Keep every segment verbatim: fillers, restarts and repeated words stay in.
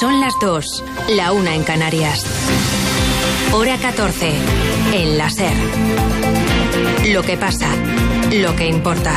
Son las dos, la una en Canarias. Hora catorce, en la SER. Lo que pasa, lo que importa.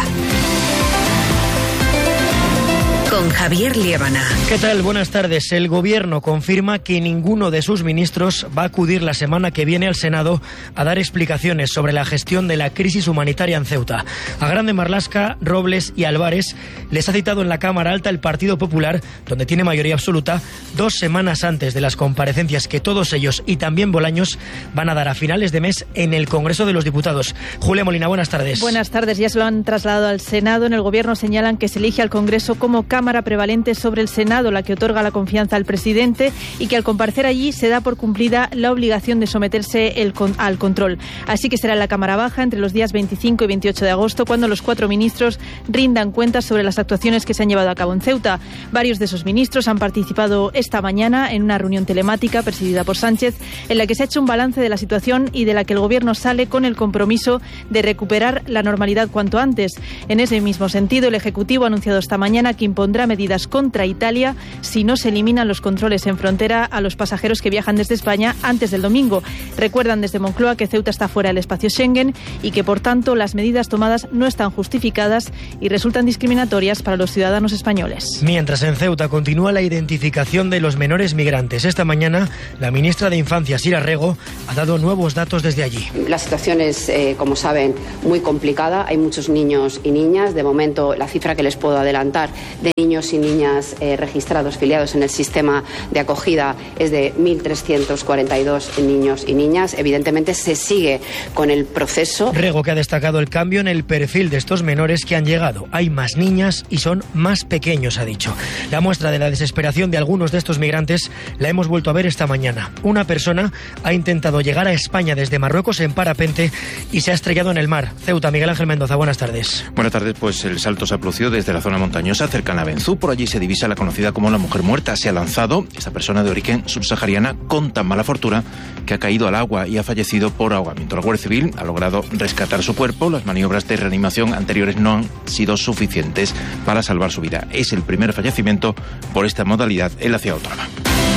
Con Javier Liébana. ¿Qué tal? Buenas tardes. El Gobierno confirma que ninguno de sus ministros va a acudir la semana que viene al Senado a dar explicaciones sobre la gestión de la crisis humanitaria en Ceuta. A Grande Marlaska, Robles y Álvarez les ha citado en la Cámara Alta el Partido Popular, donde tiene mayoría absoluta, dos semanas antes de las comparecencias que todos ellos y también Bolaños van a dar a finales de mes en el Congreso de los Diputados. Julia Molina, buenas tardes. Buenas tardes. Ya se lo han trasladado al Senado. En el Gobierno señalan que se elige al Congreso como Cámara prevalente sobre el Senado, la que otorga la confianza al presidente, y que al comparecer allí se da por cumplida la obligación de someterse el con, al control. Así que será en la Cámara Baja entre los días veinticinco y veintiocho de agosto cuando los cuatro ministros rindan cuentas sobre las actuaciones que se han llevado a cabo en Ceuta. Varios de esos ministros han participado esta mañana en una reunión telemática presidida por Sánchez, en la que se ha hecho un balance de la situación y de la que el Gobierno sale con el compromiso de recuperar la normalidad cuanto antes. En ese mismo sentido, el Ejecutivo ha anunciado esta mañana que impondrá medidas contra Italia si no se eliminan los controles en frontera a los pasajeros que viajan desde España antes del domingo. Recuerdan desde Moncloa que Ceuta está fuera del espacio Schengen y que, por tanto, las medidas tomadas no están justificadas y resultan discriminatorias para los ciudadanos españoles. Mientras en Ceuta continúa la identificación de los menores migrantes. Esta mañana, la ministra de Infancia, Sira Rego, ha dado nuevos datos desde allí. La situación es, eh, como saben, muy complicada. Hay muchos niños y niñas. De momento, la cifra que les puedo adelantar de niños y niñas eh, registrados, filiados en el sistema de acogida es de mil trescientos cuarenta y dos niños y niñas. Evidentemente se sigue con el proceso. Rego, que ha destacado el cambio en el perfil de estos menores que han llegado. Hay más niñas y son más pequeños, ha dicho. La muestra de la desesperación de algunos de estos migrantes la hemos vuelto a ver esta mañana. Una persona ha intentado llegar a España desde Marruecos en parapente y se ha estrellado en el mar. Ceuta, Miguel Ángel Mendoza, buenas tardes. Buenas tardes, pues el salto se ha producido desde la zona montañosa cercana a Benzú. Por allí se divisa la conocida como la mujer muerta. Se ha lanzado esta persona de origen subsahariana con tan mala fortuna que ha caído al agua y ha fallecido por ahogamiento. La Guardia Civil ha logrado rescatar su cuerpo. Las maniobras de reanimación anteriores no han sido suficientes para salvar su vida. Es el primer fallecimiento por esta modalidad en la ciudad autónoma.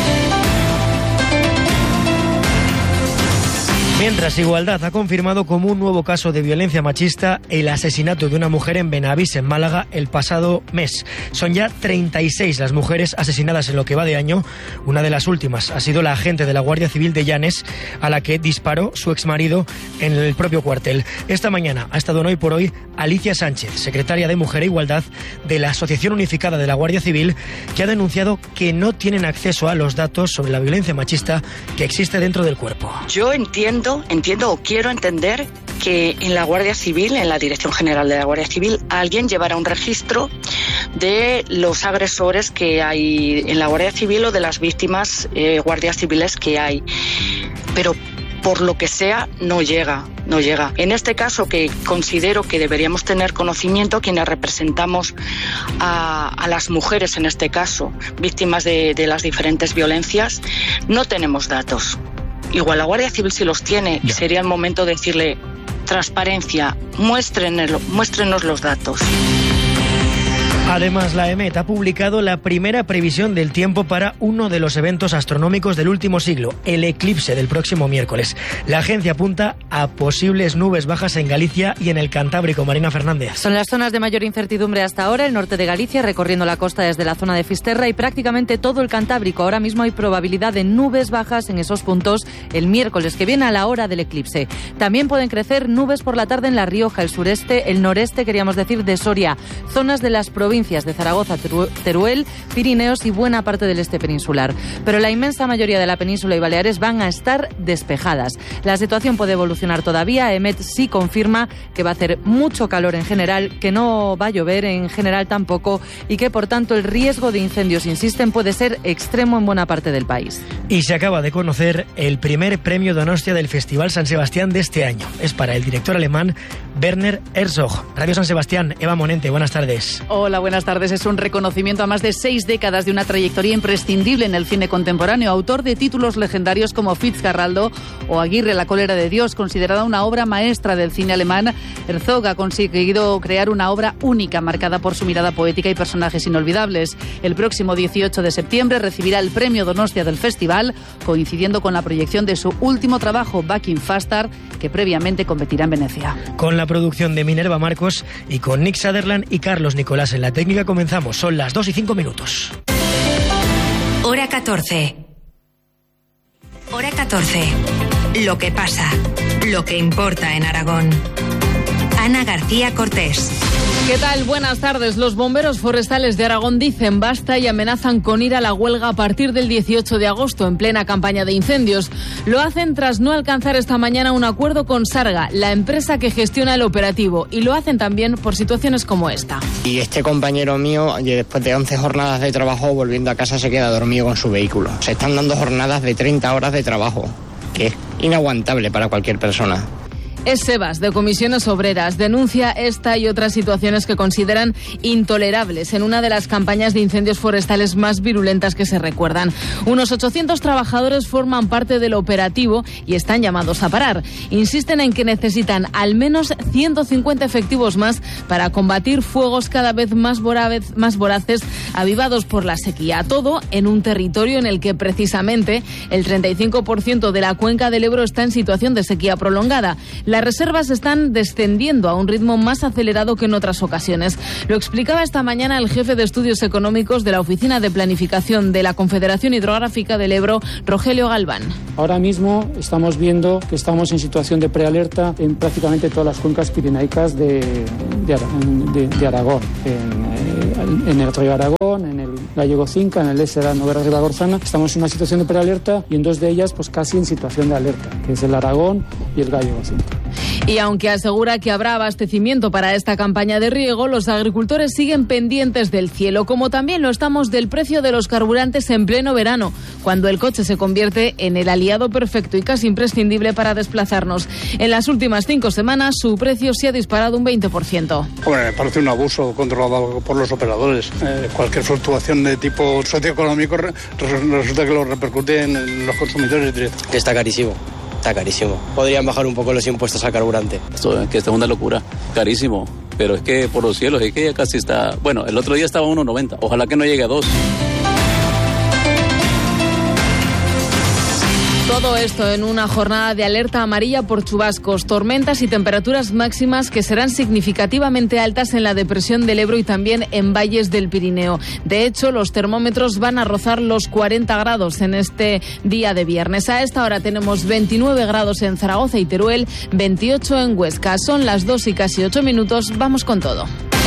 Mientras, Igualdad ha confirmado como un nuevo caso de violencia machista el asesinato de una mujer en Benavís, en Málaga, el pasado mes. Son ya treinta y seis las mujeres asesinadas en lo que va de año. Una de las últimas ha sido la agente de la Guardia Civil de Llanes, a la que disparó su exmarido en el propio cuartel. Esta mañana ha estado en Hoy por Hoy Alicia Sánchez, secretaria de Mujer e Igualdad de la Asociación Unificada de la Guardia Civil, que ha denunciado que no tienen acceso a los datos sobre la violencia machista que existe dentro del cuerpo. Yo entiendo Entiendo o quiero entender que en la Guardia Civil, en la Dirección General de la Guardia Civil, alguien llevará un registro de los agresores que hay en la Guardia Civil o de las víctimas eh, guardias civiles que hay. Pero por lo que sea, no llega, no llega. En este caso, que considero que deberíamos tener conocimiento, quienes representamos a, a las mujeres, en este caso, víctimas de, de las diferentes violencias, no tenemos datos. Igual la Guardia Civil sí los tiene y sería el momento de decirle: transparencia, muéstrenos, muéstrenos los datos. Además, la EMET ha publicado la primera previsión del tiempo para uno de los eventos astronómicos del último siglo, el eclipse del próximo miércoles. La agencia apunta a posibles nubes bajas en Galicia y en el Cantábrico. Marina Fernández. Son las zonas de mayor incertidumbre hasta ahora, el norte de Galicia, recorriendo la costa desde la zona de Fisterra y prácticamente todo el Cantábrico. Ahora mismo hay probabilidad de nubes bajas en esos puntos el miércoles que viene a la hora del eclipse. También pueden crecer nubes por la tarde en La Rioja, el sureste, el noreste, queríamos decir, de Soria, zonas de las provincias de Zaragoza, Teruel, Pirineos y buena parte del este peninsular. Pero la inmensa mayoría de la península y Baleares van a estar despejadas. La situación puede evolucionar todavía. EMET sí confirma que va a hacer mucho calor en general, que no va a llover en general tampoco y que, por tanto, el riesgo de incendios, insisten, puede ser extremo en buena parte del país. Y se acaba de conocer el primer premio Donostia del Festival San Sebastián de este año. Es para el director alemán Werner Herzog. Radio San Sebastián, Eva Monente, buenas tardes. Hola, buenas tardes. Es un reconocimiento a más de seis décadas de una trayectoria imprescindible en el cine contemporáneo. Autor de títulos legendarios como Fitzcarraldo o Aguirre, la cólera de Dios, considerada una obra maestra del cine alemán, Herzog ha conseguido crear una obra única, marcada por su mirada poética y personajes inolvidables. El próximo dieciocho de septiembre recibirá el premio Donostia del festival, coincidiendo con la proyección de su último trabajo, Back in Faster, que previamente competirá en Venecia. Con la producción de Minerva Marcos y con Nick Sutherland y Carlos Nicolás en la técnica comenzamos. Son las dos y cinco minutos. Hora catorce. Hora catorce. Lo que pasa, lo que importa en Aragón. Ana García Cortés. ¿Qué tal? Buenas tardes. Los bomberos forestales de Aragón dicen basta y amenazan con ir a la huelga a partir del dieciocho de agosto, en plena campaña de incendios. Lo hacen tras no alcanzar esta mañana un acuerdo con Sarga, la empresa que gestiona el operativo, y lo hacen también por situaciones como esta. Y este compañero mío, después de once jornadas de trabajo, volviendo a casa se queda dormido con su vehículo. Se están dando jornadas de treinta horas de trabajo, que es inaguantable para cualquier persona. Es Sebas, de Comisiones Obreras. Denuncia esta y otras situaciones que consideran intolerables en una de las campañas de incendios forestales más virulentas que se recuerdan. Unos ochocientos trabajadores forman parte del operativo y están llamados a parar. Insisten en que necesitan al menos ciento cincuenta efectivos más para combatir fuegos cada vez más, voraz, más voraces avivados por la sequía. Todo en un territorio en el que precisamente el treinta y cinco por ciento de la cuenca del Ebro está en situación de sequía prolongada. La Las reservas están descendiendo a un ritmo más acelerado que en otras ocasiones. Lo explicaba esta mañana el jefe de Estudios Económicos de la Oficina de Planificación de la Confederación Hidrográfica del Ebro, Rogelio Galván. Ahora mismo estamos viendo que estamos en situación de prealerta en prácticamente todas las cuencas pirenaicas de, de, de, de Aragón. En, en el río Aragón, en el Gallego Cinca, en el Ésera, Noguera Ribagorzana. Estamos en una situación de prealerta y en dos de ellas pues casi en situación de alerta, que es el Aragón y el Gallego Cinca. Y aunque asegura que habrá abastecimiento para esta campaña de riego, los agricultores siguen pendientes del cielo, como también lo estamos del precio de los carburantes en pleno verano, cuando el coche se convierte en el aliado perfecto y casi imprescindible para desplazarnos. En las últimas cinco semanas, su precio se ha disparado un veinte por ciento. Bueno, me parece un abuso controlado por los operadores. Eh, cualquier fluctuación de tipo socioeconómico re- resulta que lo repercute en los consumidores directos. Que está carísimo. Está carísimo. Podrían bajar un poco los impuestos al carburante. Esto es que esta es una locura, carísimo. Pero es que por los cielos, es que ya casi está... Bueno, el otro día estaba a uno noventa. Ojalá que no llegue a dos. Todo esto en una jornada de alerta amarilla por chubascos, tormentas y temperaturas máximas que serán significativamente altas en la depresión del Ebro y también en valles del Pirineo. De hecho, los termómetros van a rozar los cuarenta grados en este día de viernes. A esta hora tenemos veintinueve grados en Zaragoza y Teruel, veintiocho en Huesca. Son las dos y casi ocho minutos. Vamos con todo.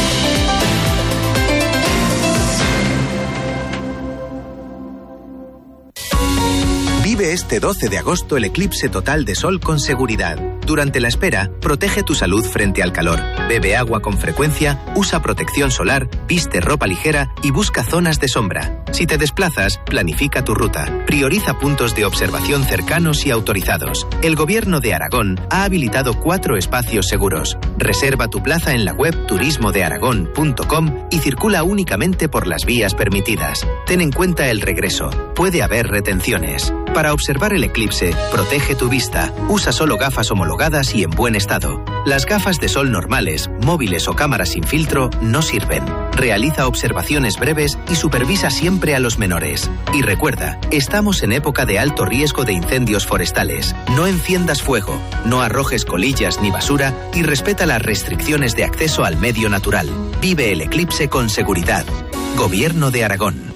Vive este doce de agosto el eclipse total de sol con seguridad. Durante la espera, protege tu salud frente al calor. Bebe agua con frecuencia, usa protección solar, viste ropa ligera y busca zonas de sombra. Si te desplazas, planifica tu ruta. Prioriza puntos de observación cercanos y autorizados. El Gobierno de Aragón ha habilitado cuatro espacios seguros. Reserva tu plaza en la web turismo de aragón punto com y circula únicamente por las vías permitidas. Ten en cuenta el regreso. Puede haber retenciones. Para observar el eclipse, protege tu vista. Usa solo gafas homologadas y en buen estado. Las gafas de sol normales, móviles o cámaras sin filtro no sirven. Realiza observaciones breves y supervisa siempre a los menores. Y recuerda, estamos en época de alto riesgo de incendios forestales. No enciendas fuego, no arrojes colillas ni basura y respeta las restricciones de acceso al medio natural. Vive el eclipse con seguridad. Gobierno de Aragón.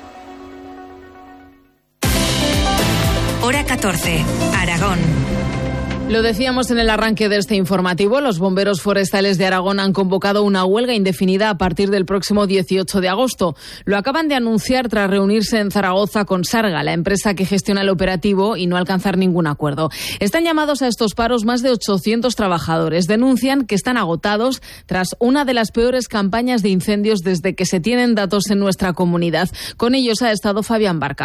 Hora catorce, Aragón. Lo decíamos en el arranque de este informativo, los bomberos forestales de Aragón han convocado una huelga indefinida a partir del próximo dieciocho de agosto. Lo acaban de anunciar tras reunirse en Zaragoza con Sarga, la empresa que gestiona el operativo, y no alcanzar ningún acuerdo. Están llamados a estos paros más de ochocientos trabajadores. Denuncian que están agotados tras una de las peores campañas de incendios desde que se tienen datos en nuestra comunidad. Con ellos ha estado Fabián Barca.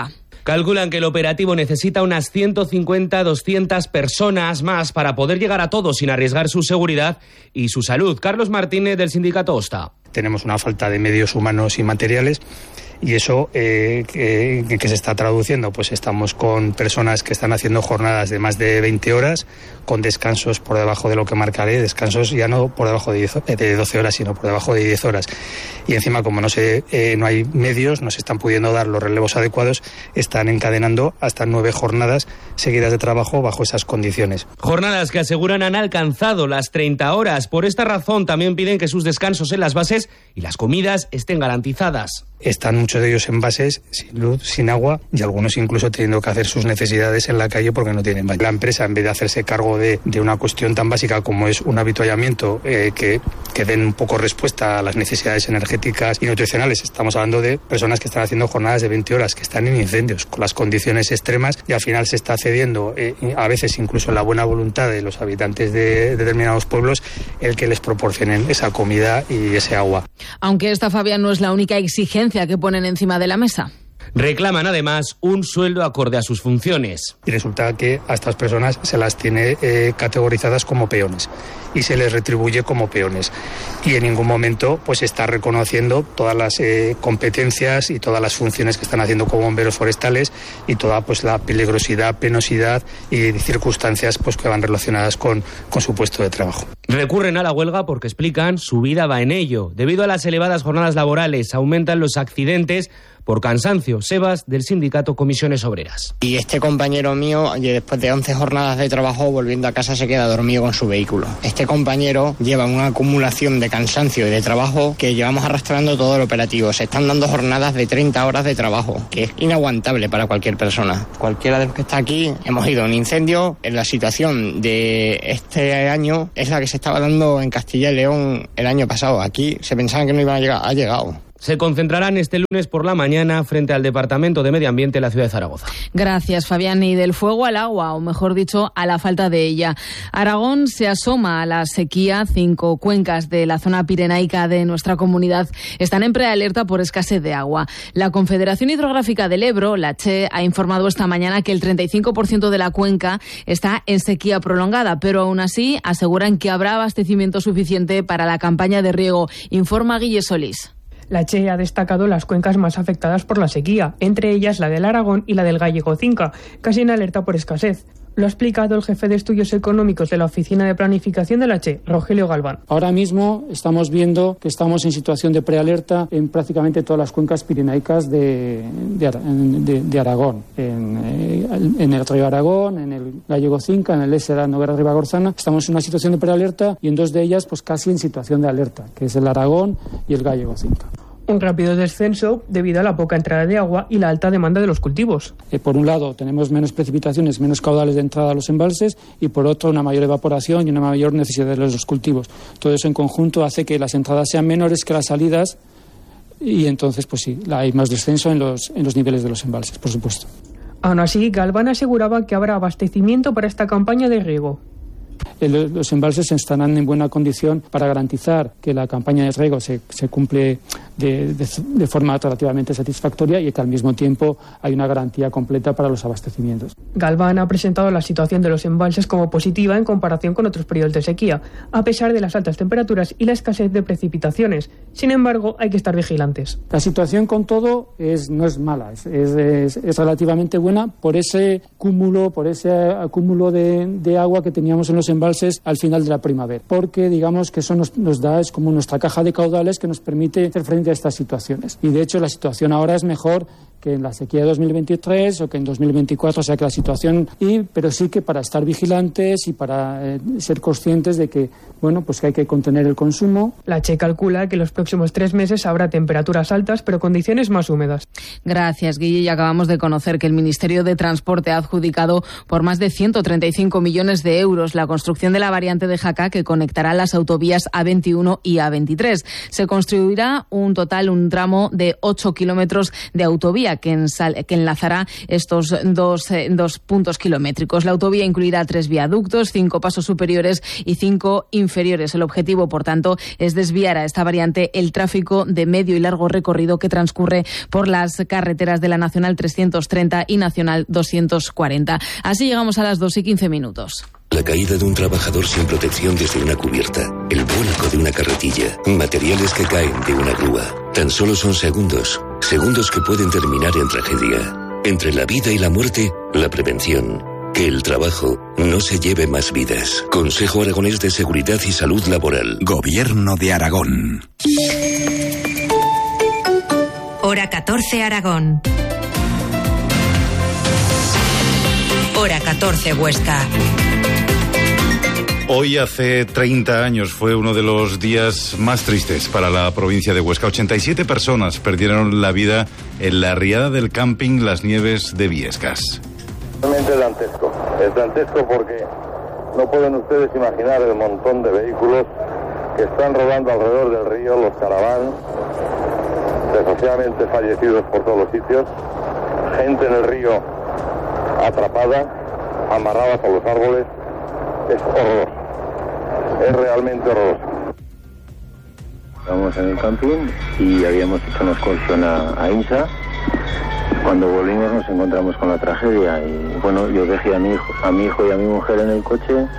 Calculan que el operativo necesita unas ciento cincuenta a doscientas personas más para poder llegar a todos sin arriesgar su seguridad y su salud. Carlos Martínez, del sindicato OSTA. Tenemos una falta de medios humanos y materiales. Y eso, eh, que, que se está traduciendo, pues estamos con personas que están haciendo jornadas de más de veinte horas, con descansos por debajo de lo que marca la ley, descansos ya no por debajo de, diez, de doce horas, sino por debajo de diez horas. Y encima, como no, se, eh, no hay medios, no se están pudiendo dar los relevos adecuados, están encadenando hasta nueve jornadas seguidas de trabajo bajo esas condiciones. Jornadas que aseguran han alcanzado las treinta horas. Por esta razón, también piden que sus descansos en las bases y las comidas estén garantizadas. Están muchos de ellos en bases, sin luz, sin agua, y algunos incluso teniendo que hacer sus necesidades en la calle porque no tienen baño. La empresa, en vez de hacerse cargo de, de una cuestión tan básica como es un avituallamiento eh, que, que den un poco respuesta a las necesidades energéticas y nutricionales, estamos hablando de personas que están haciendo jornadas de veinte horas, que están en incendios, con las condiciones extremas, y al final se está cediendo, eh, a veces incluso en la buena voluntad de los habitantes de, de determinados pueblos, el que les proporcionen esa comida y ese agua. Aunque esta, Fabián, no es la única exigencia que ponen encima de la mesa. Reclaman además un sueldo acorde a sus funciones. Y resulta que a estas personas se las tiene eh, categorizadas como peones y se les retribuye como peones. Y en ningún momento pues está reconociendo todas las eh, competencias y todas las funciones que están haciendo como bomberos forestales y toda pues la peligrosidad, penosidad y circunstancias pues que van relacionadas con, con su puesto de trabajo. Recurren a la huelga porque, explican, su vida va en ello. Debido a las elevadas jornadas laborales, aumentan los accidentes por cansancio. Sebas, del sindicato Comisiones Obreras. Y este compañero mío, después de once jornadas de trabajo, volviendo a casa se queda dormido con su vehículo. Este compañero lleva una acumulación de cansancio y de trabajo que llevamos arrastrando todo el operativo. Se están dando jornadas de treinta horas de trabajo, que es inaguantable para cualquier persona. Cualquiera de los que está aquí, hemos ido a un incendio. En la situación de este año es la que se estaba dando en Castilla y León el año pasado. Aquí se pensaba que no iban a llegar, ha llegado. Se concentrarán este lunes por la mañana frente al Departamento de Medio Ambiente de la ciudad de Zaragoza. Gracias, Fabián. Y del fuego al agua, o mejor dicho, a la falta de ella. Aragón se asoma a la sequía. Cinco cuencas de la zona pirenaica de nuestra comunidad están en prealerta por escasez de agua. La Confederación Hidrográfica del Ebro, la CHE, ha informado esta mañana que el treinta y cinco por ciento de la cuenca está en sequía prolongada, pero aún así aseguran que habrá abastecimiento suficiente para la campaña de riego. Informa Guille Solís. La CHE ha destacado las cuencas más afectadas por la sequía, entre ellas la del Aragón y la del Gallego-Cinca, casi en alerta por escasez. Lo ha explicado el jefe de Estudios Económicos de la Oficina de Planificación de la CHE, Rogelio Galván. Ahora mismo estamos viendo que estamos en situación de prealerta en prácticamente todas las cuencas pirenaicas de, de, de, de Aragón. En, en el río Aragón, en el Gallego-Cinca, en el Ésera, Noguera Ribagorzana. Estamos en una situación de prealerta y en dos de ellas pues casi en situación de alerta, que es el Aragón y el Gallego-Cinca. Un rápido descenso debido a la poca entrada de agua y la alta demanda de los cultivos. Eh, por un lado, tenemos menos precipitaciones, menos caudales de entrada a los embalses y por otro, una mayor evaporación y una mayor necesidad de los cultivos. Todo eso en conjunto hace que las entradas sean menores que las salidas y entonces, pues sí, hay más descenso en los, en los niveles de los embalses, por supuesto. Aún así, Galván aseguraba que habrá abastecimiento para esta campaña de riego. Los embalses estarán en buena condición para garantizar que la campaña de riego se, se cumple de, de, de forma relativamente satisfactoria y que al mismo tiempo hay una garantía completa para los abastecimientos. Galván ha presentado la situación de los embalses como positiva en comparación con otros periodos de sequía, a pesar de las altas temperaturas y la escasez de precipitaciones. Sin embargo, hay que estar vigilantes. La situación con todo es, no es mala, es, es, es relativamente buena por ese cúmulo, por ese acúmulo de, de agua que teníamos en los embalses al final de la primavera, porque digamos que eso nos, nos da, es como nuestra caja de caudales que nos permite hacer frente a estas situaciones. Y de hecho la situación ahora es mejor que en la sequía de dos mil veintitrés o que en dos mil veinticuatro, o sea que la situación, y, pero sí que para estar vigilantes y para eh, ser conscientes de que, bueno, pues que hay que contener el consumo. La CHE calcula que en los próximos tres meses habrá temperaturas altas, pero condiciones más húmedas. Gracias, Guille. Y acabamos de conocer que el Ministerio de Transporte ha adjudicado por más de ciento treinta y cinco millones de euros la construcción de la variante de Jaca que conectará las autovías A veintiuno y A veintitrés. Se construirá un total, un tramo de ocho kilómetros de autovía vía que, ensal, que enlazará estos dos, eh, dos puntos kilométricos. La autovía incluirá tres viaductos, cinco pasos superiores y cinco inferiores. El objetivo, por tanto, es desviar a esta variante el tráfico de medio y largo recorrido que transcurre por las carreteras de la Nacional trescientos treinta y Nacional doscientos cuarenta. Así llegamos a las dos y quince minutos. La caída de un trabajador sin protección desde una cubierta, el vuelco de una carretilla, materiales que caen de una grúa. Tan solo son segundos, segundos que pueden terminar en tragedia. Entre la vida y la muerte, la prevención. Que el trabajo no se lleve más vidas. Consejo Aragonés de Seguridad y Salud Laboral. Gobierno de Aragón. Hora catorce Aragón. Hora catorce Huesca. Hoy hace treinta años fue uno de los días más tristes para la provincia de Huesca. ochenta y siete personas perdieron la vida en la riada del camping Las Nieves de Viescas. Realmente es dantesco. Es dantesco porque no pueden ustedes imaginar el montón de vehículos que están rodando alrededor del río, los caravans, desgraciadamente fallecidos por todos los sitios, gente en el río atrapada, amarrada por los árboles. Es horroroso. Es realmente horroroso. Estábamos en el camping y habíamos hecho una excursión a, a Insa. Cuando volvimos nos encontramos con la tragedia y bueno, yo dejé a mi hijo, a mi hijo y a mi mujer en el coche.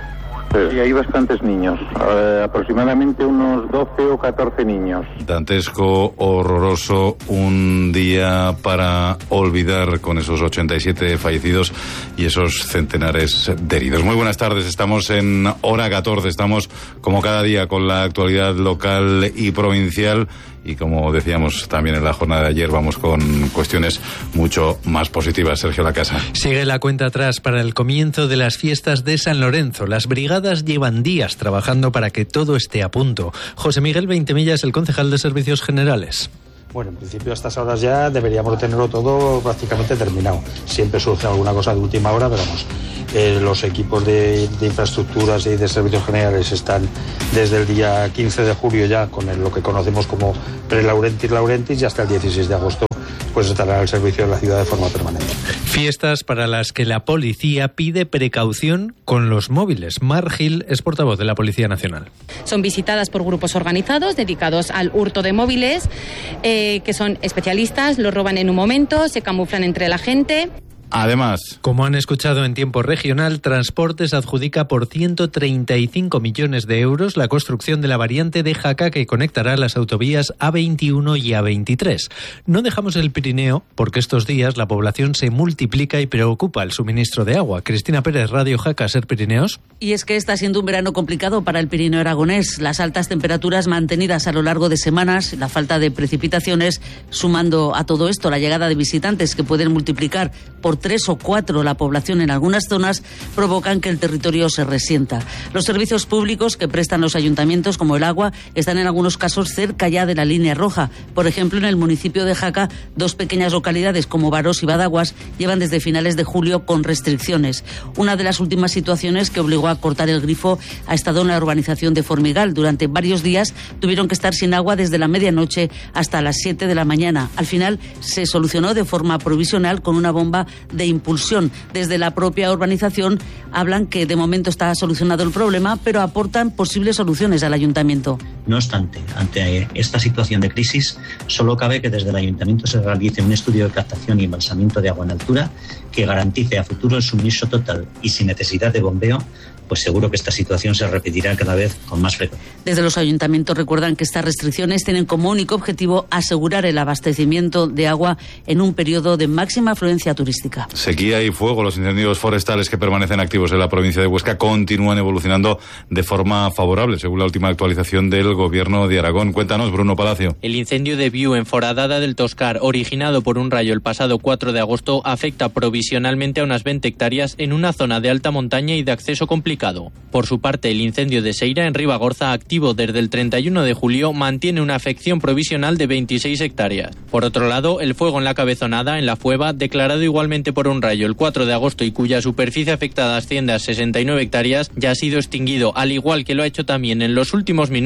Y hay bastantes niños, eh, aproximadamente unos doce o catorce niños. Dantesco, horroroso, un día para olvidar con esos ochenta y siete fallecidos y esos centenares de heridos. Muy buenas tardes, estamos en Hora catorce, estamos como cada día con la actualidad local y provincial. Y como decíamos también en la jornada de ayer, vamos con cuestiones mucho más positivas. Sergio Lacasa. Sigue la cuenta atrás para el comienzo de las fiestas de San Lorenzo. Las brigadas llevan días trabajando para que todo esté a punto. José Miguel Veintemilla es el concejal de Servicios Generales. Bueno, en principio a estas horas ya deberíamos tenerlo todo prácticamente terminado. Siempre surge alguna cosa de última hora, pero vamos, eh, los equipos de, de infraestructuras y de servicios generales están desde el día quince de julio ya con el, lo que conocemos como pre-Laurentis Laurentis y hasta el dieciséis de agosto pues estará al servicio de la ciudad de forma permanente. Fiestas para las que la policía pide precaución con los móviles. Mar Gil es portavoz de la Policía Nacional. Son visitadas por grupos organizados dedicados al hurto de móviles, eh, que son especialistas, los roban en un momento, se camuflan entre la gente. Además, como han escuchado en tiempo regional, Transportes adjudica por ciento treinta y cinco millones de euros la construcción de la variante de Jaca que conectará las autovías A veintiuno y A veintitrés. No dejamos el Pirineo porque estos días la población se multiplica y preocupa el suministro de agua. Cristina Pérez, Radio Jaca, Ser Pirineos. Y es que está siendo un verano complicado para el Pirineo aragonés. Las altas temperaturas mantenidas a lo largo de semanas, la falta de precipitaciones, sumando a todo esto la llegada de visitantes que pueden multiplicar por tres o cuatro la población en algunas zonas, provocan que el territorio se resienta. Los servicios públicos que prestan los ayuntamientos, como el agua, están en algunos casos cerca ya de la línea roja. Por ejemplo, en el municipio de Jaca, dos pequeñas localidades como Varós y Badaguas llevan desde finales de julio con restricciones. Una de las últimas situaciones que obligó a cortar el grifo ha estado en la urbanización de Formigal. Durante varios días tuvieron que estar sin agua desde la medianoche hasta las siete de la mañana. Al final se solucionó de forma provisional con una bomba de impulsión. Desde la propia urbanización hablan que de momento está solucionado el problema, pero aportan posibles soluciones al ayuntamiento. No obstante, ante esta situación de crisis, solo cabe que desde el ayuntamiento se realice un estudio de captación y embalsamiento de agua en altura que garantice a futuro el suministro total y sin necesidad de bombeo, pues seguro que esta situación se repetirá cada vez con más frecuencia. Desde los ayuntamientos recuerdan que estas restricciones tienen como único objetivo asegurar el abastecimiento de agua en un periodo de máxima afluencia turística. Sequía y fuego, los incendios forestales que permanecen activos en la provincia de Huesca continúan evolucionando de forma favorable, según la última actualización del Gobierno de Aragón. Cuéntanos, Bruno Palacio. El incendio de Viu en Foradada del Toscar, originado por un rayo el pasado cuatro de agosto, afecta provisionalmente a unas veinte hectáreas en una zona de alta montaña y de acceso complicado. Por su parte, el incendio de Seira en Ribagorza, activo desde el treinta y uno de julio, mantiene una afección provisional de veintiséis hectáreas. Por otro lado, el fuego en la Cabezonada, en la Fueva, declarado igualmente por un rayo el cuatro de agosto y cuya superficie afectada asciende a sesenta y nueve hectáreas, ya ha sido extinguido, al igual que lo ha hecho también en los últimos minutos el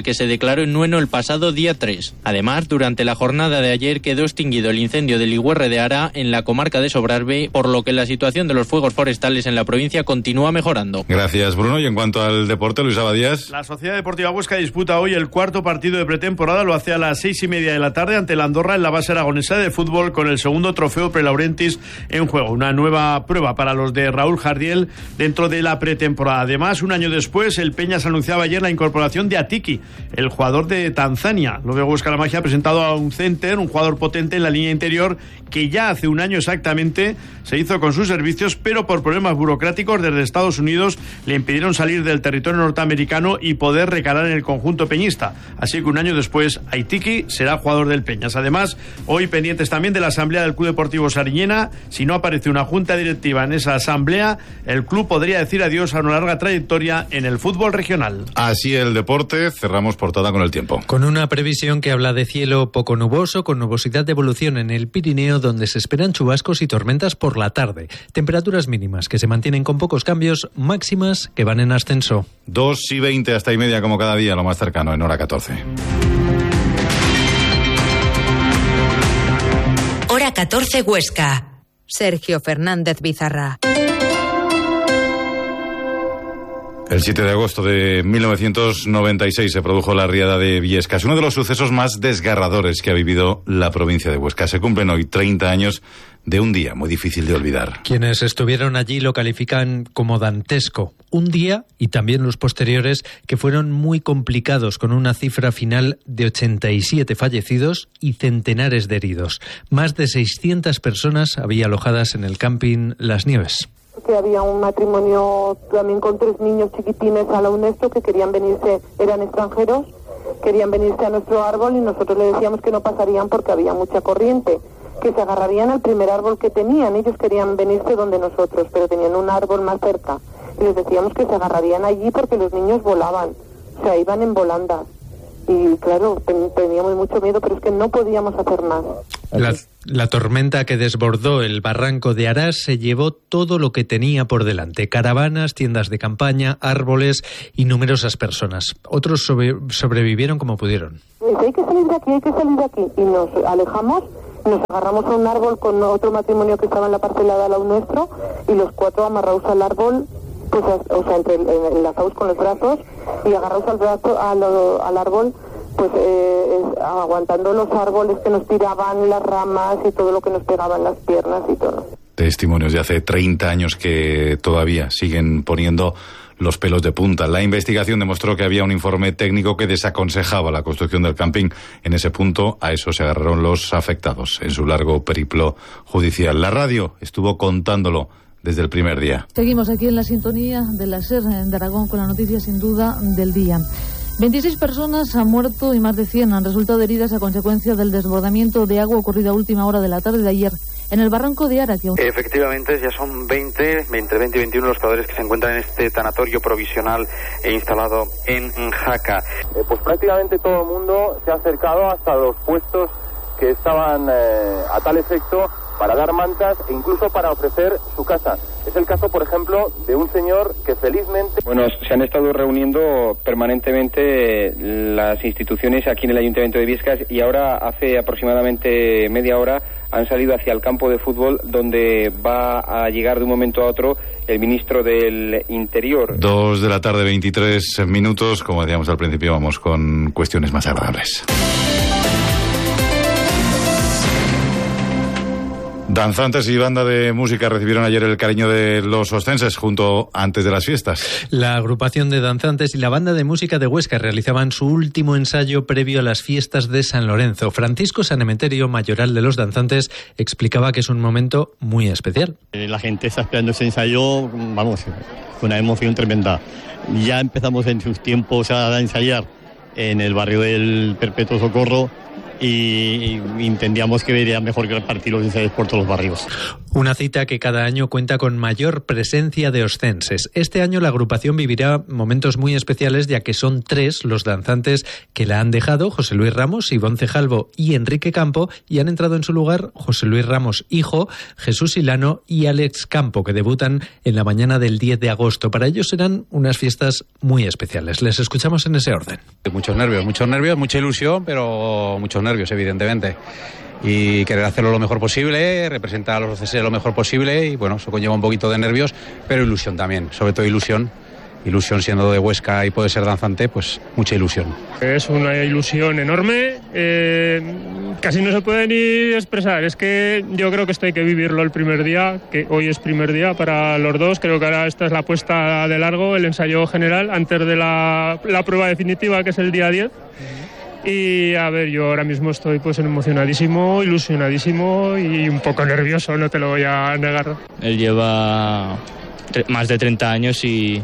que se declaró en Nueno el pasado día tres. Además, durante la jornada de ayer quedó extinguido el incendio del Ligüerre de Ara en la comarca de Sobrarbe, por lo que la situación de los fuegos forestales en la provincia continúa mejorando. Gracias, Bruno. Y en cuanto al deporte, Luis Abadías. La Sociedad Deportiva Huesca disputa hoy el cuarto partido de pretemporada. Lo hace a las seis y media de la tarde ante la Andorra en la base aragonesa de fútbol, con el segundo trofeo Prelaurentis en juego. Una nueva prueba para los de Raúl Jardiel dentro de la pretemporada. Además, un año después, el Peñas anunciaba ayer la incorporación de Atiki, el jugador de Tanzania. Lo veo Huesca La Magia ha presentado a un center, un jugador potente en la línea interior, que ya hace un año exactamente se hizo con sus servicios, pero por problemas burocráticos desde Estados Unidos le impidieron salir del territorio norteamericano y poder recalar en el conjunto peñista. Así que un año después, Aitiki será jugador del Peñas. Además, hoy pendientes también de la asamblea del Club Deportivo Sariñena. Si no aparece una junta directiva en esa asamblea, el club podría decir adiós a una larga trayectoria en el fútbol regional. Así el deporte, cerramos portada con el tiempo. Con una previsión que habla de cielo poco nuboso, con nubosidad de evolución en el Pirineo, donde se esperan chubascos y tormentas por la tarde. Temperaturas mínimas que se mantienen con pocos cambios, máximas que van en ascenso. dos y veinte hasta y media como cada día, lo más cercano, en hora catorce. Hora catorce Huesca. Sergio Fernández Bizarra. El siete de agosto de mil novecientos noventa y seis se produjo la riada de Viescas, uno de los sucesos más desgarradores que ha vivido la provincia de Huesca. Se cumplen hoy treinta años de un día muy difícil de olvidar. Quienes estuvieron allí lo califican como dantesco. Un día, y también los posteriores, que fueron muy complicados, con una cifra final de ochenta y siete fallecidos y centenares de heridos. Más de seiscientas personas había alojadas en el camping Las Nieves. Que había un matrimonio también con tres niños chiquitines a la UNESCO que querían venirse, eran extranjeros, querían venirse a nuestro árbol y nosotros les decíamos que no pasarían porque había mucha corriente, que se agarrarían al primer árbol que tenían. Ellos querían venirse donde nosotros, pero tenían un árbol más cerca y les decíamos que se agarrarían allí porque los niños volaban, o sea, iban en volandas. Y claro, ten, teníamos mucho miedo, pero es que no podíamos hacer nada. La, la tormenta que desbordó el barranco de Arás se llevó todo lo que tenía por delante: caravanas, tiendas de campaña, árboles y numerosas personas. Otros sobre, sobrevivieron como pudieron. Hay que salir de aquí, hay que salir de aquí. Y nos alejamos, nos agarramos a un árbol con otro matrimonio que estaba en la parcela de al lado nuestro y los cuatro amarrados al árbol, pues, o sea, entre, enlazados con los brazos y agarrados al brazo, al, al árbol, pues eh, es, aguantando los árboles que nos tiraban, las ramas y todo lo que nos pegaban las piernas y todo. Testimonios de hace treinta años que todavía siguen poniendo los pelos de punta. La investigación demostró que había un informe técnico que desaconsejaba la construcción del camping en ese punto. A eso se agarraron los afectados en su largo periplo judicial. La radio estuvo contándolo desde el primer día. Seguimos aquí en la sintonía de la SER de Aragón con la noticia sin duda del día. veintiséis personas han muerto y más de cien han resultado heridas a consecuencia del desbordamiento de agua ocurrido a última hora de la tarde de ayer en el barranco de Ara. Que... Efectivamente, ya son veinte, entre veinte y veintiuno los cadáveres que se encuentran en este tanatorio provisional e instalado en Jaca. Eh, pues prácticamente todo el mundo se ha acercado hasta los puestos que estaban eh, a tal efecto para dar mantas e incluso para ofrecer su casa. Es el caso, por ejemplo, de un señor que felizmente... Bueno, se han estado reuniendo permanentemente las instituciones aquí en el Ayuntamiento de Viescas y ahora hace aproximadamente media hora han salido hacia el campo de fútbol donde va a llegar de un momento a otro el ministro del Interior. Dos de la tarde, veintitrés minutos. Como decíamos al principio, vamos con cuestiones más agradables. Danzantes y banda de música recibieron ayer el cariño de los ostenses junto antes de las fiestas. La agrupación de danzantes y la banda de música de Huesca realizaban su último ensayo previo a las fiestas de San Lorenzo. Francisco Sanemeterio, mayoral de los danzantes, explicaba que es un momento muy especial. La gente está esperando ese ensayo, vamos, con una emoción tremenda. Ya empezamos en sus tiempos a ensayar en el barrio del Perpetuo Socorro y entendíamos que iría mejor que repartir los incendios por todos los barrios. Una cita que cada año cuenta con mayor presencia de oscenses. Este año la agrupación vivirá momentos muy especiales, ya que son tres los danzantes que la han dejado: José Luis Ramos, Ivonne Cejalvo y Enrique Campo, y han entrado en su lugar José Luis Ramos hijo, Jesús Hilano y Alex Campo, que debutan en la mañana del diez de agosto. Para ellos serán unas fiestas muy especiales. Les escuchamos en ese orden. Muchos nervios, muchos nervios, mucha ilusión, pero muchos nervios, evidentemente. Y querer hacerlo lo mejor posible, representar a los oscenses lo mejor posible, y bueno, eso conlleva un poquito de nervios, pero ilusión también, sobre todo ilusión. Ilusión siendo de Huesca y poder ser danzante, pues mucha ilusión. Es una ilusión enorme, eh, casi no se puede ni expresar. Es que yo creo que esto hay que vivirlo el primer día, que hoy es primer día para los dos. Creo que ahora esta es la puesta de largo, el ensayo general, antes de la, la prueba definitiva, que es el día diez. Y a ver, yo ahora mismo estoy pues emocionadísimo, ilusionadísimo y un poco nervioso, no te lo voy a negar. Él lleva más de treinta años y...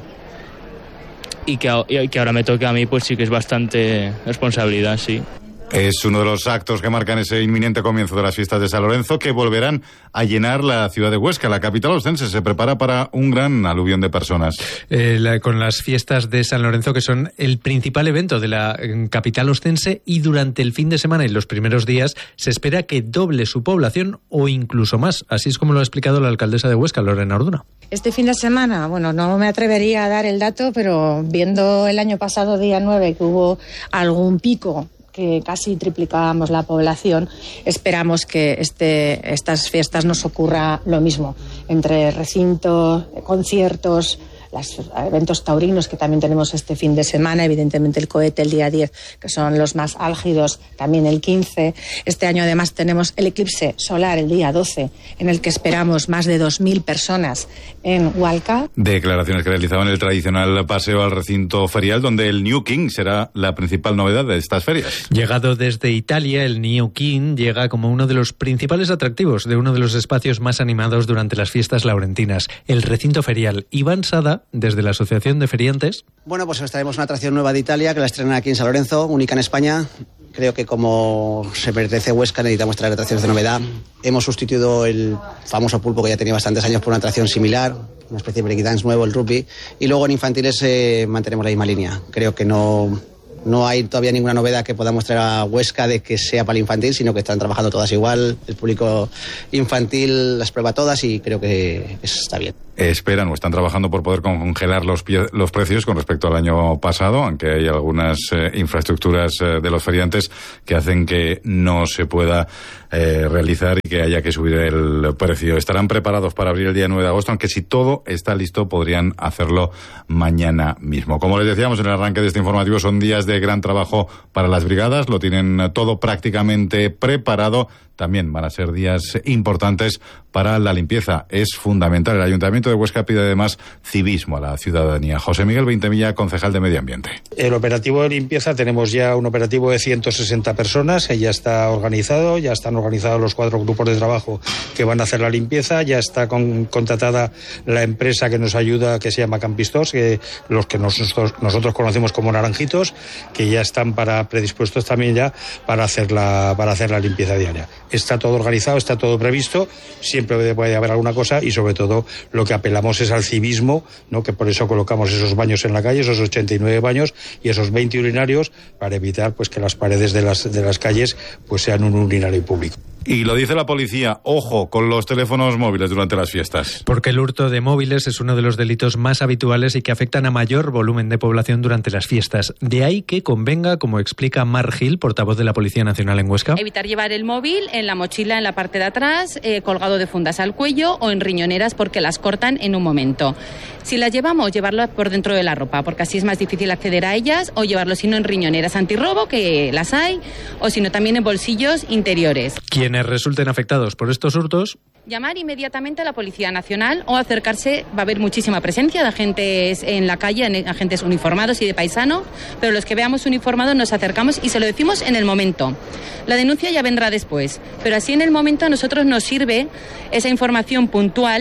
Y que, y que ahora me toque a mí, pues sí que es bastante responsabilidad, sí. Es uno de los actos que marcan ese inminente comienzo de las fiestas de San Lorenzo, que volverán a llenar la ciudad de Huesca. La capital oscense se prepara para un gran aluvión de personas. Eh, la, con las fiestas de San Lorenzo, que son el principal evento de la eh, capital oscense, y durante el fin de semana y los primeros días se espera que doble su población o incluso más. Así es como lo ha explicado la alcaldesa de Huesca, Lorena Orduna. Este fin de semana, bueno, no me atrevería a dar el dato, pero viendo el año pasado, día nueve, que hubo algún pico, que casi triplicábamos la población, esperamos que este, estas fiestas nos ocurra lo mismo, entre recintos, conciertos, los eventos taurinos que también tenemos este fin de semana, evidentemente el cohete el día diez, que son los más álgidos, también el quince. Este año además tenemos el eclipse solar el día doce, en el que esperamos más de dos mil personas en Hualca. Declaraciones que realizaban el tradicional paseo al recinto ferial, donde el New King será la principal novedad de estas ferias. Llegado desde Italia, el New King llega como uno de los principales atractivos de uno de los espacios más animados durante las fiestas laurentinas, el recinto ferial. Iván Sada, desde la Asociación de Feriantes. Bueno, pues os traemos una atracción nueva de Italia, que la estrenan aquí en San Lorenzo, única en España. Creo que como se pertenece a Huesca, necesitamos traer atracciones de novedad. Hemos sustituido el famoso pulpo, que ya tenía bastantes años, por una atracción similar, una especie de breakdance nuevo, el rugby. Y luego en infantiles eh, mantenemos la misma línea. Creo que no... No hay todavía ninguna novedad que podamos traer a Huesca de que sea para el infantil, sino que están trabajando todas igual. El público infantil las prueba todas y creo que está bien. Esperan o están trabajando por poder congelar los, pie, los precios con respecto al año pasado, aunque hay algunas eh, infraestructuras eh, de los feriantes que hacen que no se pueda eh, realizar y que haya que subir el precio. Estarán preparados para abrir el día nueve de agosto, aunque si todo está listo podrían hacerlo mañana mismo. Como les decíamos en el arranque de este informativo, son días de de gran trabajo para las brigadas, lo tienen todo prácticamente preparado. También van a ser días importantes para la limpieza. Es fundamental. El Ayuntamiento de Huesca pide además civismo a la ciudadanía. José Miguel Veintemilla, concejal de Medio Ambiente. El operativo de limpieza, tenemos ya un operativo de ciento sesenta personas, ya está organizado, ya están organizados los cuatro grupos de trabajo que van a hacer la limpieza, ya está con, contratada la empresa que nos ayuda, que se llama Campistos, que los que nosotros, nosotros conocemos como Naranjitos, que ya están para predispuestos también ya para hacer la, para hacer la limpieza diaria. Está todo organizado, está todo previsto, siempre puede haber alguna cosa y sobre todo lo que apelamos es al civismo, ¿no? Que por eso colocamos esos baños en la calle, esos ochenta y nueve baños y esos veinte urinarios para evitar pues que las paredes de las, de las calles pues sean un urinario público. Y lo dice la policía, ojo con los teléfonos móviles durante las fiestas. Porque el hurto de móviles es uno de los delitos más habituales y que afectan a mayor volumen de población durante las fiestas. De ahí que convenga, como explica Mar Gil, portavoz de la Policía Nacional en Huesca, evitar llevar el móvil en la mochila en la parte de atrás, eh, colgado de fundas al cuello o en riñoneras porque las cortan en un momento. Si las llevamos, llevarlo por dentro de la ropa, porque así es más difícil acceder a ellas, o llevarlo si no en riñoneras antirrobo, que las hay, o si no también en bolsillos interiores. Quienes resulten afectados por estos hurtos, llamar inmediatamente a la Policía Nacional o acercarse. Va a haber muchísima presencia de agentes en la calle, agentes uniformados y de paisano, pero los que veamos uniformados nos acercamos y se lo decimos en el momento. La denuncia ya vendrá después, pero así en el momento a nosotros nos sirve esa información puntual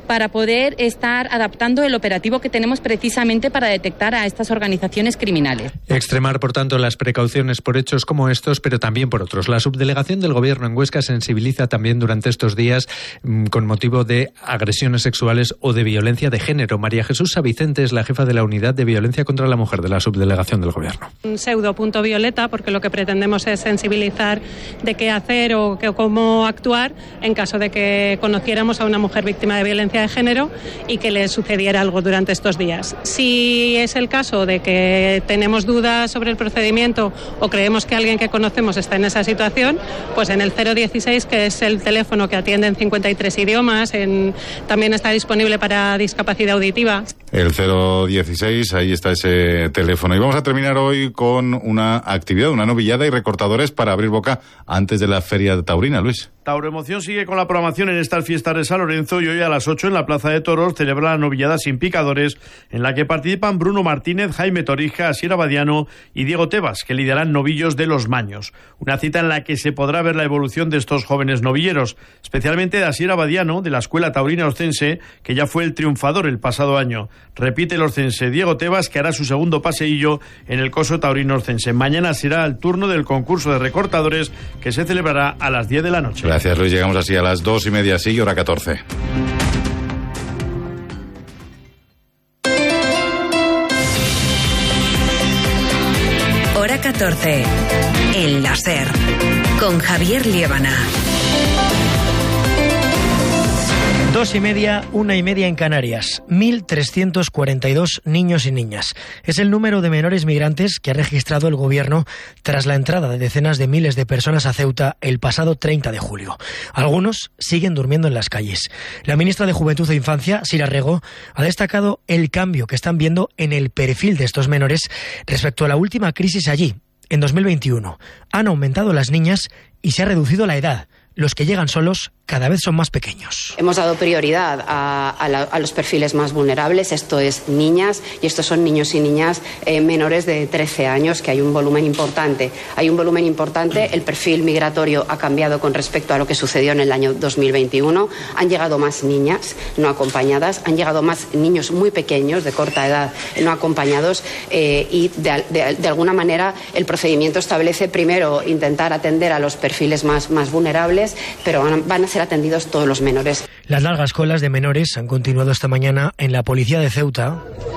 para poder estar adaptando el operativo que tenemos precisamente para detectar a estas organizaciones criminales. Extremar, por tanto, las precauciones por hechos como estos, pero también por otros. La subdelegación del Gobierno en Huesca sensibiliza también durante estos días mmm, con motivo de agresiones sexuales o de violencia de género. María Jesús Savicente es la jefa de la Unidad de Violencia contra la Mujer de la subdelegación del Gobierno. Un pseudo punto violeta, porque lo que pretendemos es sensibilizar de qué hacer o, qué, o cómo actuar en caso de que conociéramos a una mujer víctima de violencia de género y que le sucediera algo durante estos días. Si es el caso de que tenemos dudas sobre el procedimiento o creemos que alguien que conocemos está en esa situación, pues en el cero dieciséis, que es el teléfono que atiende en cincuenta y tres idiomas, en, también está disponible para discapacidad auditiva. El cero dieciséis, ahí está ese teléfono. Y vamos a terminar hoy con una actividad, una novillada y recortadores para abrir boca antes de la Feria Taurina, Luis. Tauroemoción sigue con la programación en estas fiestas de San Lorenzo y hoy a las ocho en la Plaza de Toros celebra la novillada sin picadores, en la que participan Bruno Martínez, Jaime Torija, Asier Abadiano y Diego Tebas, que lideran novillos de los Maños. Una cita en la que se podrá ver la evolución de estos jóvenes novilleros, especialmente de Asier Abadiano, de la Escuela Taurina Oscense, que ya fue el triunfador el pasado año. Repite el oscense Diego Tebas, que hará su segundo paseillo en el Coso Taurino Oscense. Mañana será el turno del concurso de recortadores, que se celebrará a las diez de la noche. Gracias, Luis. Llegamos así a las dos y media, sí, hora catorce. Hora catorce. En la SER. Con Javier Liébana. Dos y media, una y media en Canarias. mil trescientos cuarenta y dos niños y niñas. Es el número de menores migrantes que ha registrado el Gobierno tras la entrada de decenas de miles de personas a Ceuta el pasado treinta de julio. Algunos siguen durmiendo en las calles. La ministra de Juventud e Infancia, Sira Rego, ha destacado el cambio que están viendo en el perfil de estos menores respecto a la última crisis allí, en dos mil veintiuno. Han aumentado las niñas y se ha reducido la edad. Los que llegan solos cada vez son más pequeños. Hemos dado prioridad a, a, la, a los perfiles más vulnerables, esto es niñas, y estos son niños y niñas eh, menores de trece años, que hay un volumen importante. Hay un volumen importante, el perfil migratorio ha cambiado con respecto a lo que sucedió en el año dos mil veintiuno. Han llegado más niñas no acompañadas, han llegado más niños muy pequeños, de corta edad, no acompañados, eh, y de, de, de alguna manera el procedimiento establece primero intentar atender a los perfiles más, más vulnerables, pero van, van a ser atendidos todos los menores. Las largas colas de menores han continuado esta mañana en la policía de Ceuta,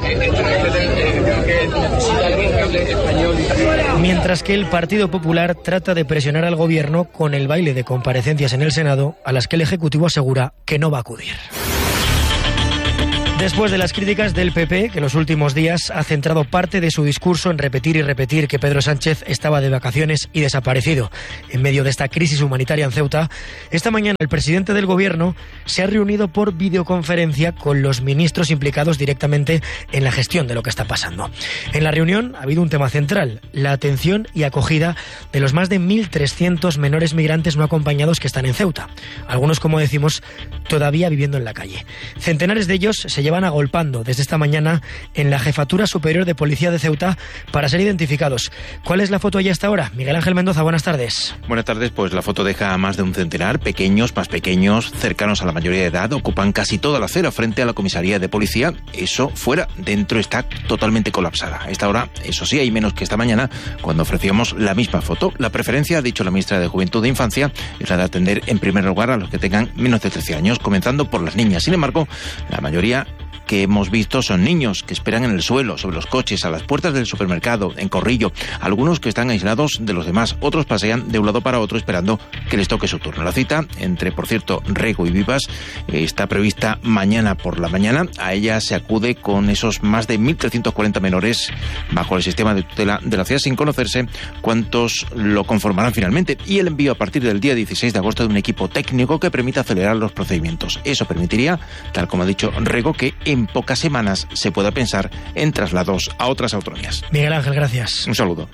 mientras que el Partido Popular trata de presionar al Gobierno con el baile de comparecencias en el Senado, a las que el Ejecutivo asegura que no va a acudir. Después de las críticas del P P, que en los últimos días ha centrado parte de su discurso en repetir y repetir que Pedro Sánchez estaba de vacaciones y desaparecido en medio de esta crisis humanitaria en Ceuta, esta mañana el presidente del Gobierno se ha reunido por videoconferencia con los ministros implicados directamente en la gestión de lo que está pasando. En la reunión ha habido un tema central, la atención y acogida de los más de mil trescientos menores migrantes no acompañados que están en Ceuta. Algunos, como decimos, todavía viviendo en la calle. Centenares de ellos se llevan agolpando desde esta mañana en la Jefatura Superior de Policía de Ceuta para ser identificados. ¿Cuál es la foto allí hasta ahora? Miguel Ángel Mendoza, buenas tardes. Buenas tardes, pues la foto deja a más de un centenar, pequeños, más pequeños, cercanos a la mayoría de edad, ocupan casi toda la acera frente a la comisaría de policía. Eso fuera, dentro está totalmente colapsada. A esta hora, eso sí, hay menos que esta mañana, cuando ofrecíamos la misma foto. La preferencia, ha dicho la ministra de Juventud e Infancia, es la de atender en primer lugar a los que tengan menos de trece años, comenzando por las niñas. Sin embargo, la mayoría que hemos visto son niños que esperan en el suelo, sobre los coches, a las puertas del supermercado, en corrillo, algunos que están aislados de los demás, otros pasean de un lado para otro esperando que les toque su turno. La cita entre, por cierto, Rego y Vivas está prevista mañana por la mañana. A ella se acude con esos más de mil trescientos cuarenta menores bajo el sistema de tutela de la C I A, sin conocerse cuántos lo conformarán finalmente, y el envío a partir del día dieciséis de agosto de un equipo técnico que permita acelerar los procedimientos. Eso permitiría, tal como ha dicho Rego, que en pocas semanas se pueda pensar en traslados a otras autonomías. Miguel Ángel, gracias. Un saludo.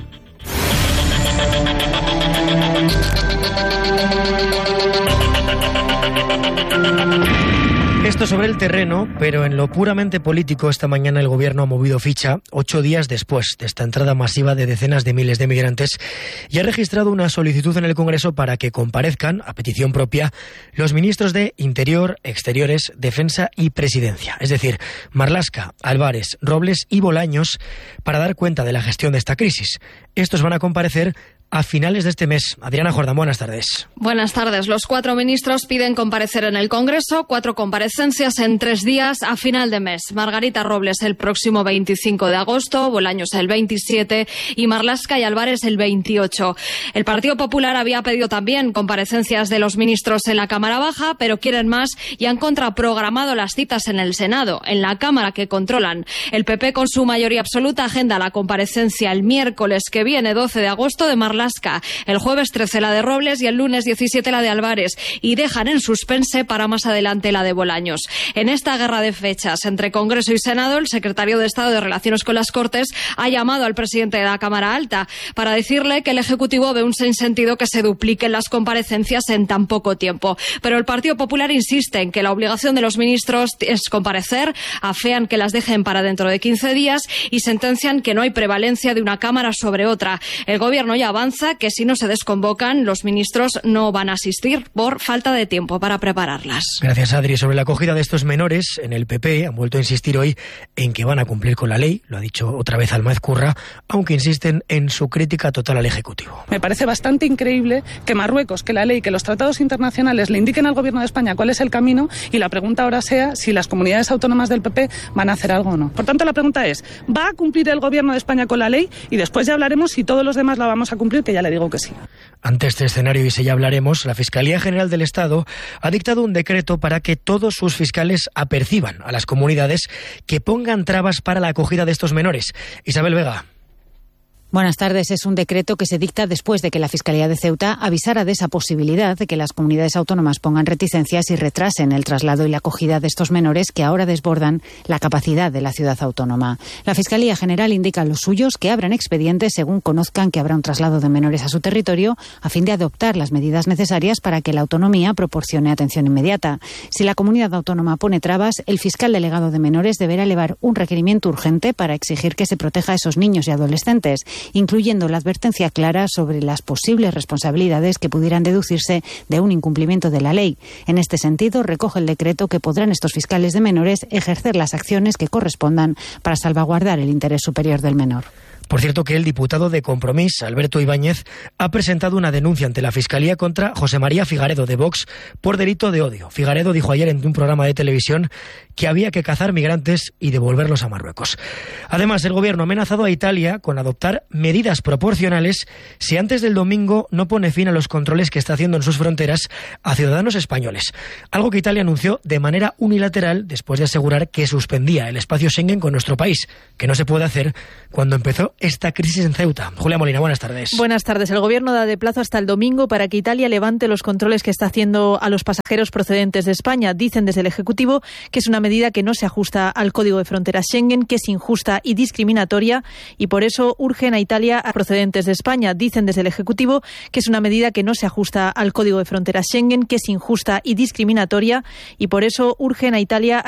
Esto sobre el terreno, pero en lo puramente político, esta mañana el Gobierno ha movido ficha ocho días después de esta entrada masiva de decenas de miles de migrantes y ha registrado una solicitud en el Congreso para que comparezcan, a petición propia, los ministros de Interior, Exteriores, Defensa y Presidencia, es decir, Marlaska, Álvarez, Robles y Bolaños, para dar cuenta de la gestión de esta crisis. Estos van a comparecer a finales de este mes. Adriana Jordán, buenas tardes. Buenas tardes. Los cuatro ministros piden comparecer en el Congreso, cuatro comparecencias en tres días a final de mes. Margarita Robles el próximo veinticinco de agosto, Bolaños el veintisiete y Marlaska y Álvarez el veintiocho. El Partido Popular había pedido también comparecencias de los ministros en la Cámara Baja, pero quieren más y han contraprogramado las citas en el Senado, en la Cámara que controlan. El P P con su mayoría absoluta agenda la comparecencia el miércoles que viene, doce de agosto, de Marlaska. El jueves trece la de Robles y el lunes diecisiete la de Álvarez, y dejan en suspense para más adelante la de Bolaños. En esta guerra de fechas entre Congreso y Senado, el secretario de Estado de Relaciones con las Cortes ha llamado al presidente de la Cámara Alta para decirle que el Ejecutivo ve un sinsentido que se dupliquen las comparecencias en tan poco tiempo. Pero el Partido Popular insiste en que la obligación de los ministros es comparecer, afean que las dejen para dentro de quince días y sentencian que no hay prevalencia de una Cámara sobre otra. El Gobierno ya avanza que si no se desconvocan, los ministros no van a asistir por falta de tiempo para prepararlas. Gracias, Adri. Sobre la acogida de estos menores, en el P P han vuelto a insistir hoy en que van a cumplir con la ley, lo ha dicho otra vez Almaez Curra, aunque insisten en su crítica total al Ejecutivo. Me parece bastante increíble que Marruecos, que la ley, que los tratados internacionales le indiquen al Gobierno de España cuál es el camino, y la pregunta ahora sea si las comunidades autónomas del P P van a hacer algo o no. Por tanto, la pregunta es, ¿va a cumplir el Gobierno de España con la ley? Y después ya hablaremos si todos los demás la vamos a cumplir, que ya le digo que sí. Ante este escenario, y si ya hablaremos, la Fiscalía General del Estado ha dictado un decreto para que todos sus fiscales aperciban a las comunidades que pongan trabas para la acogida de estos menores. Isabel Vega. Buenas tardes. Es un decreto que se dicta después de que la Fiscalía de Ceuta avisara de esa posibilidad de que las comunidades autónomas pongan reticencias y retrasen el traslado y la acogida de estos menores que ahora desbordan la capacidad de la ciudad autónoma. La Fiscalía General indica a los suyos que abran expedientes según conozcan que habrá un traslado de menores a su territorio, a fin de adoptar las medidas necesarias para que la autonomía proporcione atención inmediata. Si la comunidad autónoma pone trabas, el fiscal delegado de menores deberá elevar un requerimiento urgente para exigir que se proteja a esos niños y adolescentes, incluyendo la advertencia clara sobre las posibles responsabilidades que pudieran deducirse de un incumplimiento de la ley. En este sentido, recoge el decreto que podrán estos fiscales de menores ejercer las acciones que correspondan para salvaguardar el interés superior del menor. Por cierto, que el diputado de Compromís, Alberto Ibáñez, ha presentado una denuncia ante la Fiscalía contra José María Figaredo, de Vox, por delito de odio. Figaredo dijo ayer en un programa de televisión que había que cazar migrantes y devolverlos a Marruecos. Además, el Gobierno ha amenazado a Italia con adoptar medidas proporcionales si antes del domingo no pone fin a los controles que está haciendo en sus fronteras a ciudadanos españoles. Algo que Italia anunció de manera unilateral después de asegurar que suspendía el espacio Schengen con nuestro país, que no se puede hacer cuando empezó esta crisis en Ceuta. Julia Molina, buenas tardes. Buenas tardes. El Gobierno da de plazo hasta el domingo para que Italia levante los controles que está haciendo a los pasajeros procedentes de España. Dicen desde el Ejecutivo que es una medida que no se ajusta al Código de Fronteras Schengen, que es injusta y discriminatoria, y por eso urgen a Italia a procedentes de España. Dicen desde el Ejecutivo que es una medida que no se ajusta al Código de Fronteras Schengen, que es injusta y discriminatoria, y por eso urgen a Italia